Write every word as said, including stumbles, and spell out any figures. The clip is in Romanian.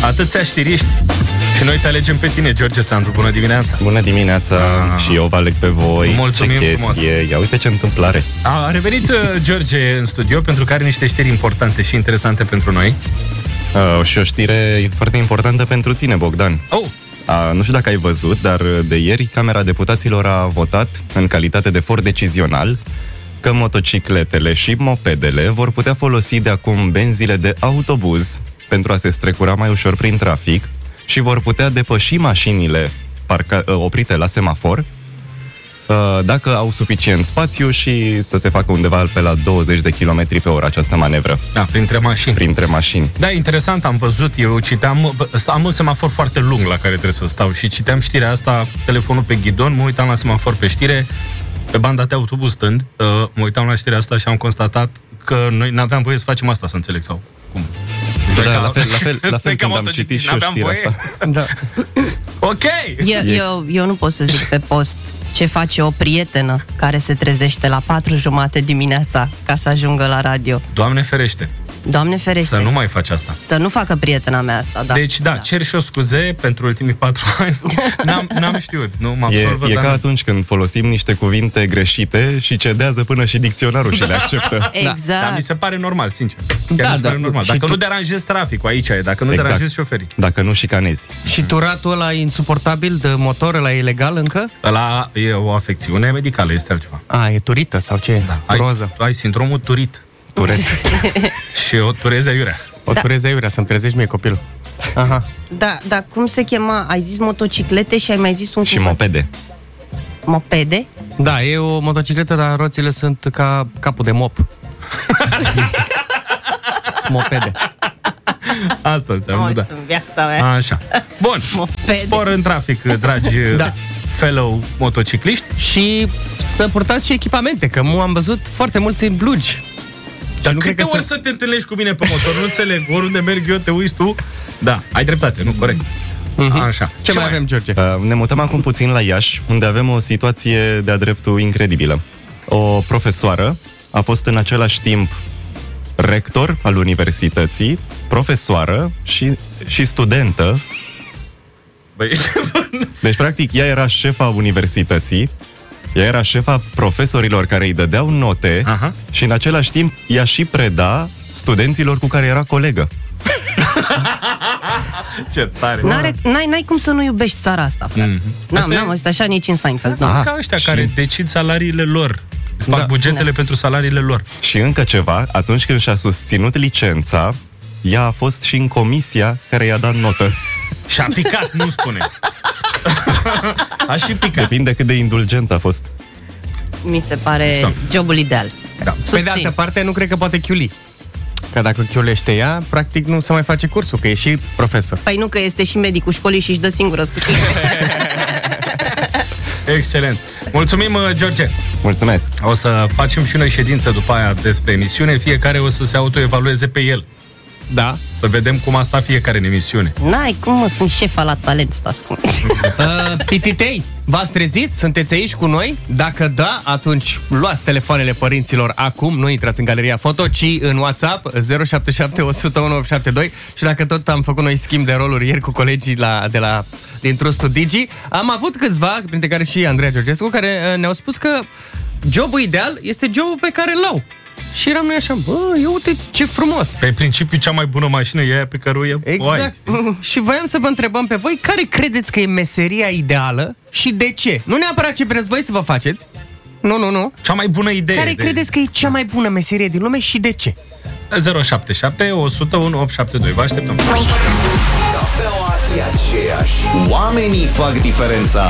Atâția știriști. Și noi te alegem pe tine, George Sandu. Bună dimineața! Bună dimineața! Ah. Și eu vă aleg pe voi. Mulțumim ce frumos! chestie. Ia uite ce întâmplare! A revenit uh, George în studio pentru că are niște știri importante și interesante pentru noi. Uh, și o știre foarte importantă pentru tine, Bogdan. Oh! Uh, nu știu dacă ai văzut, dar de ieri Camera Deputaților a votat în calitate de for decizional că motocicletele și mopedele vor putea folosi de acum benzile de autobuz pentru a se strecura mai ușor prin trafic și vor putea depăși mașinile parca- oprite la semafor dacă au suficient spațiu și să se facă undeva pe la douăzeci de kilometri pe oră această manevră. Da, printre mașini. Printre mașini. Da, interesant, am văzut, eu citeam, am un semafor foarte lung la care trebuie să stau și citeam știrea asta, telefonul pe ghidon, mă uitam la semafor pe știre, pe banda de autobuz stând, mă uitam la știrea asta și am constatat că noi n-aveam voie să facem asta, să înțeleg, sau cum? Da, la fel, la fel, la fel când am citit și eu știrea asta. Da. Ok! Eu, eu, eu nu pot să zic pe post ce face o prietenă care se trezește la patru jumate dimineața ca să ajungă la radio. Doamne ferește! Doamne ferește! Să nu mai faci asta. Să nu facă prietena mea asta, da. Deci, da, da. cer și o scuze pentru ultimii patru ani. N-am, n-am știut, nu mă absolvă. E, e dar... ca atunci când folosim niște cuvinte greșite și cedează până și dicționarul și le acceptă. Exact. Da, dar mi se pare normal, sincer. Chiar Da, mi se da. pare normal. Dacă Și nu tu... deranjezi traficul, aici e. Dacă nu Exact. deranjezi șoferii. Dacă nu șicanezi. Și turatul ăla insuportabil de motor, ăla e legal încă? Ăla e o afecțiune medicală, este altceva. A, e turită sau ce? Da. Roză. Ai, ai sindromul turit. Turet. Și o turezi aiurea. O turezi aiurea, să-mi trezești mie copilul. Aha. Da, dar cum se chema? Ai zis motociclete și ai mai zis un Și cuvânt. mopede. Mopede? Da, e o motocicletă, dar roțile sunt ca capul de mop. Sunt mopede. Asta înseamnă, Oh, da. în viața mea. Așa. Bun. Mopede. Spor în trafic, dragi Da. fellow motocicliști. Și să purtați și echipamente, că mu am văzut foarte mulți în blugi. Dar nu câte cred că ori să- să te întâlnești cu mine pe motor? Nu înțeleg. Oriunde merg eu, te uiți tu. Da, ai dreptate, nu? Corect. Așa. Ce, mai avem, George? Uh, ne mutăm acum puțin la Iași, unde avem o situație de-a dreptul incredibilă. O profesoară a fost în același timp rector al universității, profesoară și, și studentă. Băi, Deci, practic, ea era șefa universității, ea era șefa profesorilor care îi dădeau note. Aha. Și în același timp ea și preda studenților cu care era colegă. ce tare. N-are, n-ai, n-ai cum să nu iubești țara asta, frate. Mm-hmm. N-am, Asta e- n-am auzit așa nici în Seinfeld. Da, Da. ca ăștia și- care decid salariile lor. Fac Da. bugetele Da. pentru salariile lor. Și încă ceva, atunci când și-a susținut licența, ea a fost și în comisia care i-a dat notă. Și a picat, nu spune. A și picat. Depinde cât de indulgent a fost. Mi se pare Stop. jobul ideal. Da. Pe Susțin. de altă parte, nu cred că poate chiuli. Că dacă chiulește ea, practic nu se mai face cursul, că e și profesor. Păi nu că este și medicul școlii și își dă singură scutire. Excelent. Mulțumim, uh, George. Mulțumesc! O să facem și noi ședință după aia despre emisiune. Fiecare o să se autoevalueze pe el. Da. Să vedem cum a stat fiecare în emisiune. N-ai cum, mă, sunt șefa la talent, stați cum. Uh, Pititei, v-ați trezit? Sunteți aici cu noi? Dacă da, atunci luați telefoanele părinților acum, nu intrați în galeria foto, ci în WhatsApp zero șapte șapte, o zero unu, opt șapte doi. Și dacă tot am făcut noi schimb de roluri ieri cu colegii la, de la, din Trustul Digi, am avut câțiva, printre care și Andreea Georgescu, care uh, ne-au spus că jobul ideal este jobul pe care l-au. Și eram noi așa, bă, ia uite ce frumos. Pe principiu, cea mai bună mașină e aia pe care o e. Exact. Și voiam să vă întrebăm pe voi, care credeți că e meseria ideală și de ce? Nu neapărat ce vreți voi să vă faceți. Nu, nu, nu. Cea mai bună idee. Care de... credeți că e cea mai bună meserie din lume și de ce? zero șapte șapte, o zero unu, opt șapte doi. Vă așteptăm. Cafeaua e aceeași. Oamenii fac diferența.